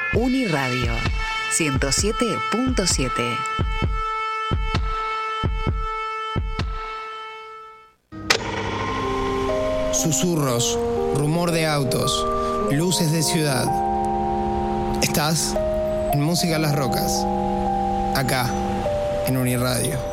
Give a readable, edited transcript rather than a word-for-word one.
Uniradio 107.7. Susurros, rumor de autos, luces de ciudad. Estás en Música a las Rocas, acá en Uniradio.